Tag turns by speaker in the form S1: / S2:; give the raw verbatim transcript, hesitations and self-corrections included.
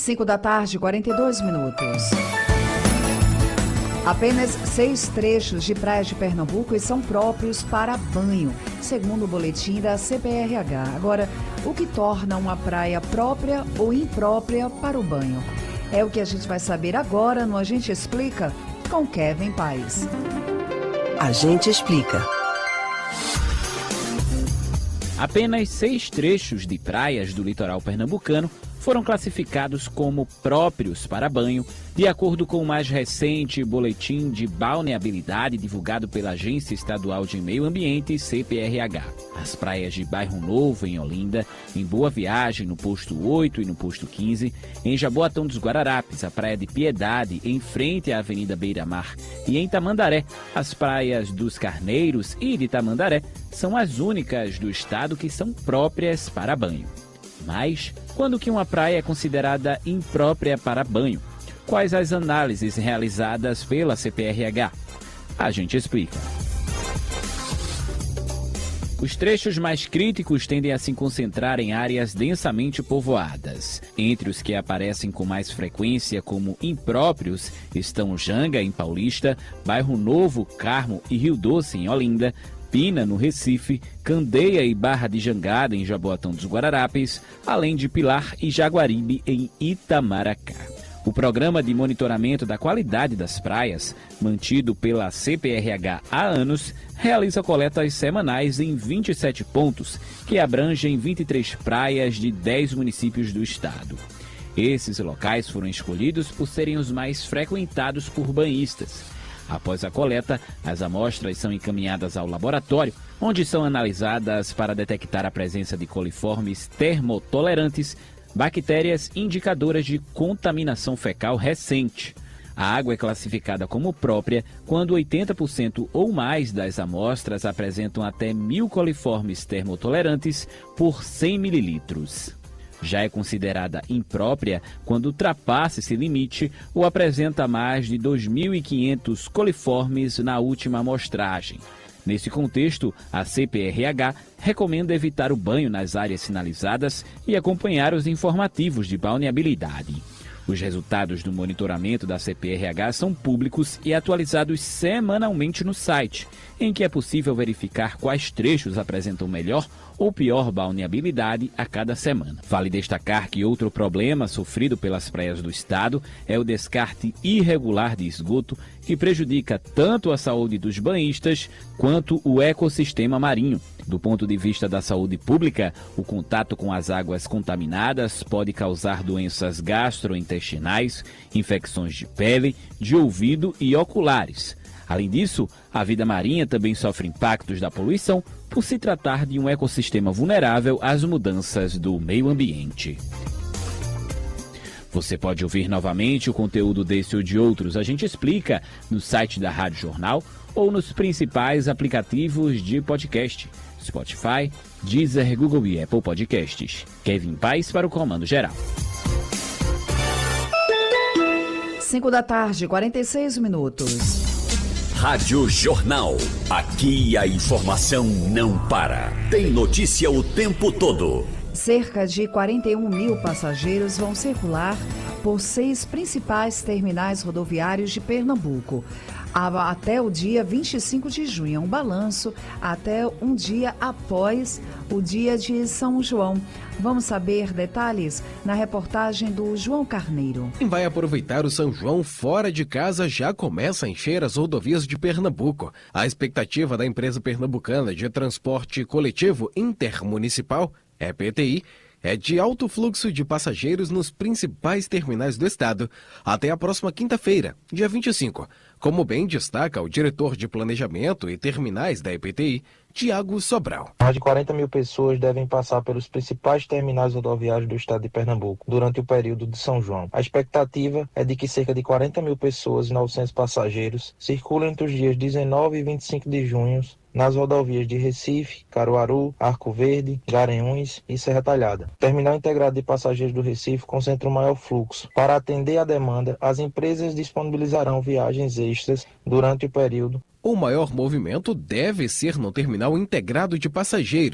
S1: cinco da tarde, quarenta e dois minutos. Apenas seis trechos de praias de Pernambuco são próprios para banho, segundo o boletim da C P R H. Agora, o que torna uma praia própria ou imprópria para o banho? É o que a gente vai saber agora no A Gente Explica com Kevin Paes.
S2: A Gente Explica.
S3: Apenas seis trechos de praias do litoral pernambucano foram classificados como próprios para banho, de acordo com o mais recente boletim de balneabilidade divulgado pela Agência Estadual de Meio Ambiente, C P R H. As praias de Bairro Novo, em Olinda, em Boa Viagem, no posto oito e no posto quinze, em Jaboatão dos Guararapes, a Praia de Piedade, em frente à Avenida Beira-Mar, e em Tamandaré, as praias dos Carneiros e de Tamandaré são as únicas do estado que são próprias para banho. Mas, quando que uma praia é considerada imprópria para banho? Quais as análises realizadas pela C P R H? A gente explica. Os trechos mais críticos tendem a se concentrar em áreas densamente povoadas. Entre os que aparecem com mais frequência como impróprios estão Janga, em Paulista, Bairro Novo, Carmo e Rio Doce, em Olinda, Pina, no Recife, Candeia e Barra de Jangada, em Jaboatão dos Guararapes, além de Pilar e Jaguaribe, em Itamaracá. O Programa de Monitoramento da Qualidade das Praias, mantido pela C P R H há anos, realiza coletas semanais em vinte e sete pontos, que abrangem vinte e três praias de dez municípios do estado. Esses locais foram escolhidos por serem os mais frequentados por banhistas. Após a coleta, as amostras são encaminhadas ao laboratório, onde são analisadas para detectar a presença de coliformes termotolerantes, bactérias indicadoras de contaminação fecal recente. A água é classificada como própria quando oitenta por cento ou mais das amostras apresentam até mil coliformes termotolerantes por cem mililitros. Já é considerada imprópria quando ultrapassa esse limite ou apresenta mais de dois mil e quinhentos coliformes na última amostragem. Nesse contexto, a C P R H recomenda evitar o banho nas áreas sinalizadas e acompanhar os informativos de balneabilidade. Os resultados do monitoramento da C P R H são públicos e atualizados semanalmente no site, em que é possível verificar quais trechos apresentam melhor ou pior balneabilidade a cada semana. Vale destacar que outro problema sofrido pelas praias do estado é o descarte irregular de esgoto, que prejudica tanto a saúde dos banhistas quanto o ecossistema marinho. Do ponto de vista da saúde pública, o contato com as águas contaminadas pode causar doenças gastrointestinais, infecções de pele, de ouvido e oculares. Além disso, a vida marinha também sofre impactos da poluição por se tratar de um ecossistema vulnerável às mudanças do meio ambiente. Você pode ouvir novamente o conteúdo desse ou de outros A Gente Explica no site da Rádio Jornal ou nos principais aplicativos de podcast: Spotify, Deezer, Google e Apple Podcasts. Kevin Paes para o Comando Geral.
S1: cinco da tarde, quarenta e seis minutos.
S4: Rádio Jornal. Aqui a informação não para. Tem notícia o tempo todo.
S1: Cerca de quarenta e um mil passageiros vão circular por seis principais terminais rodoviários de Pernambuco até o dia vinte e cinco de junho. É um balanço até um dia após o dia de São João. Vamos saber detalhes na reportagem do João Carneiro.
S5: Quem vai aproveitar o São João fora de casa já começa a encher as rodovias de Pernambuco. A expectativa da empresa pernambucana de transporte coletivo intermunicipal, E P T I, é de alto fluxo de passageiros nos principais terminais do estado até a próxima quinta-feira, dia vinte e cinco, como bem destaca o diretor de Planejamento e Terminais da E P T I, Tiago Sobral.
S6: Mais de quarenta mil pessoas devem passar pelos principais terminais rodoviários do estado de Pernambuco durante o período de São João. A expectativa é de que cerca de quarenta mil pessoas e novecentos passageiros circulem entre os dias dezenove e vinte e cinco de junho nas rodovias de Recife, Caruaru, Arco Verde, Garanhuns e Serra Talhada. O Terminal Integrado de Passageiros do Recife concentra o maior fluxo. Para atender a demanda, as empresas disponibilizarão viagens extras durante o período.
S5: O maior movimento deve ser no Terminal Integrado de Passageiros,